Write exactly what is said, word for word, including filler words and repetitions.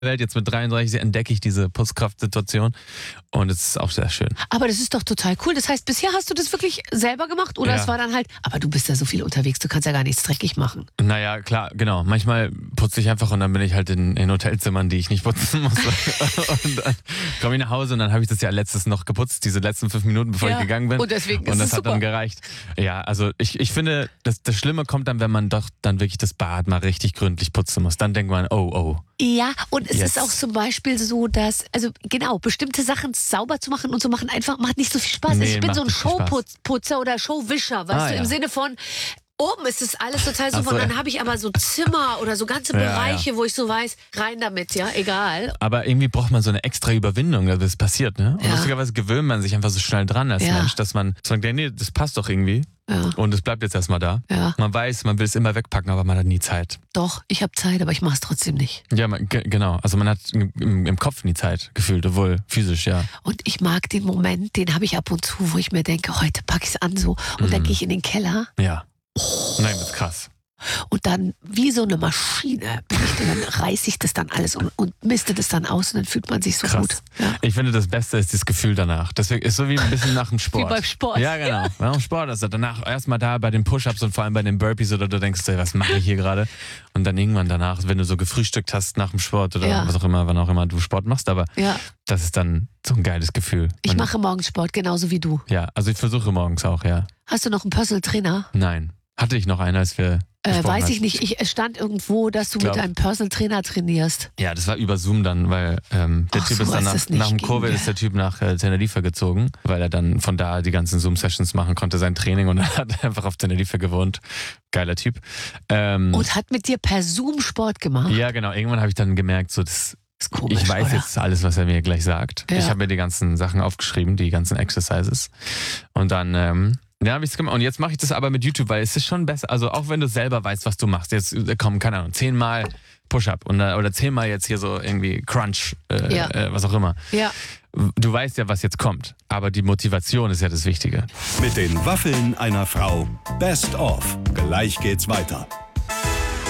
Welt. Jetzt mit dreiunddreißig entdecke ich diese Putzkraftsituation und es ist auch sehr schön. Aber das ist doch total cool. Das heißt, bisher hast du das wirklich selber gemacht oder Ja. es war dann halt, aber du bist ja so viel unterwegs, du kannst ja gar nichts dreckig machen. Naja, klar, genau. Manchmal putze ich einfach und dann bin ich halt in, in Hotelzimmern, die ich nicht putzen muss. Und dann komme ich nach Hause und dann habe ich das ja letztes noch geputzt, diese letzten fünf Minuten, bevor Ja, ich gegangen bin. und deswegen ist Und das es hat super. dann gereicht. Ja, also ich, ich finde, das, das Schlimme kommt dann, wenn man doch dann wirklich das Bad mal richtig gründlich putzen muss. Dann denkt man, oh, oh. Ja, und es Jetzt. ist auch zum Beispiel so, dass, also genau, bestimmte Sachen sauber zu machen und zu machen einfach macht nicht so viel Spaß. Nee, ich bin macht so ein nicht viel Spaß. Showputzer oder Showwischer, weißt Ah, du, ja. im Sinne von, oben ist es alles total super so, und dann ja. habe ich aber so Zimmer oder so ganze Ja, Bereiche, wo ich so weiß, rein damit, ja, egal. Aber irgendwie braucht man so eine extra Überwindung, dass das passiert, ne? Und Ja. lustigerweise gewöhnt man sich einfach so schnell dran als Ja. Mensch, dass man sagt, nee, das passt doch irgendwie. Ja. Und es bleibt jetzt erstmal da. Ja. Man weiß, man will es immer wegpacken, aber man hat nie Zeit. Doch, ich habe Zeit, aber ich mache es trotzdem nicht. Ja, man, ge- genau. Also man hat im, im Kopf nie Zeit gefühlt, obwohl physisch, ja. Und ich mag den Moment, den habe ich ab und zu, wo ich mir denke, heute packe ich es an so und dann gehe ich in den Keller Ja. Nein, das ist krass. und dann wie so eine Maschine bin ich, dann reiße ich das dann alles und, und misste das dann aus und dann fühlt man sich so Krass. gut. Ja. Ich finde, das Beste ist das Gefühl danach. Das ist so wie ein bisschen nach dem Sport. Wie beim Sport. Ja, genau. Nach dem Sport. Also danach erstmal da bei den Push-Ups und vor allem bei den Burpees oder du denkst, ey, was mache ich hier gerade? Und dann irgendwann danach, wenn du so gefrühstückt hast nach dem Sport oder Ja. was auch immer, wann auch immer du Sport machst, aber Ja. das ist dann so ein geiles Gefühl. Ich Man- mache morgens Sport, genauso wie du. Ja, also ich versuche morgens auch, ja. Hast du noch einen Personal Trainer? Nein. Hatte ich noch einen, als wir Äh, gesprochen weiß hatten. ich nicht. Ich, es stand irgendwo, dass du Glaub- mit einem Personal Trainer trainierst. Ja, das war über Zoom dann, weil ähm, der Ach Typ so, ist dann als nach, das nicht nach dem ging, Covid ja. ist der Typ nach äh, Teneriffa gezogen, weil er dann von da die ganzen Zoom-Sessions machen konnte, sein Training und er hat einfach auf Teneriffa gewohnt. Geiler Typ. Ähm, Und hat mit dir per Zoom Sport gemacht. ja, genau. Irgendwann habe ich dann gemerkt, so das. Ist komisch, Ich weiß oder? jetzt alles, was er mir gleich sagt. Ja. Ich habe mir die ganzen Sachen aufgeschrieben, die ganzen Exercises. Und dann, ähm, ja, habe ich es gemacht. Und jetzt mache ich das aber mit YouTube, weil es ist schon besser. Also auch wenn du selber weißt, was du machst. Jetzt äh, kommen, keine Ahnung, zehnmal Push-Up und, äh, oder zehnmal jetzt hier so irgendwie Crunch, äh, Ja. äh, was auch immer. Ja. Du weißt ja, was jetzt kommt. Aber die Motivation ist ja das Wichtige. Mit den Waffeln einer Frau. Best of. Gleich geht's weiter.